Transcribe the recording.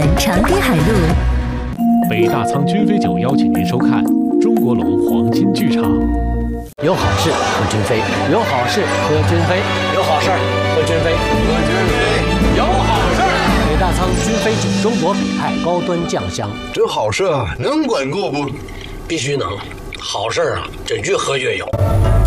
长滨海路。 北大仓君飞酒邀请您收看中国龙黄金剧场。 有好事喝君飞，有好事喝君飞，有好事喝君飞，喝君飞，有好事。北大仓君飞酒，中国北派高端酱香。 这好事能管够不？ 必须能，好事啊，这越喝越有。